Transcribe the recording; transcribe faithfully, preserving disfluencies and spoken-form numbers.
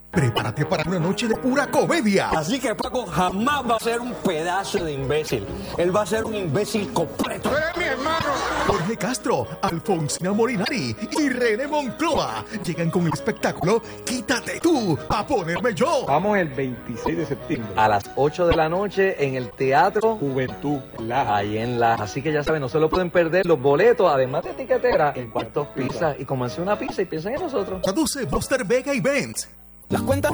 Prepárate para una noche de pura comedia. Así que Paco jamás va a ser un pedazo de imbécil. Él va a ser un imbécil completo. ¡Tú eres mi hermano! Jorge Castro, Alfonsina Molinari y René Monclova llegan con el espectáculo Quítate tú, a ponerme yo. Vamos el veintiséis de septiembre a las ocho de la noche en el Teatro Juventud Laja. Ahí en Laja. Así que ya saben, no se lo pueden perder. Los boletos, además de etiquetera, en Cuartos Pizza. Y comanse una pizza y piensen en nosotros. Traduce Buster Vega y Benz. Las cuentas